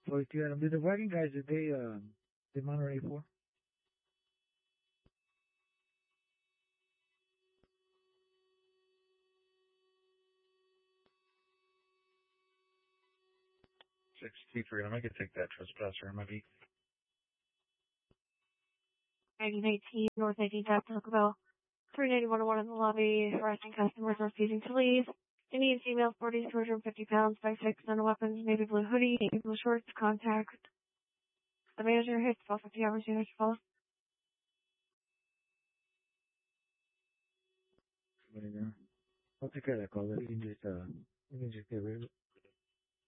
42 Did the wagon guys, did Monterey 4? $63. I'm going to take that trespasser in my V. 1918 North 18th Ave, Taco Bell. 39101 in the lobby, harassing customers refusing to leave. Indian female, 40 to 250 pounds, 5'6", no weapons, navy blue hoodie, navy blue shorts, contact. The manager hits 1250 hours unit follow. Somebody there. I'll take care of that call. You can just get rid of it.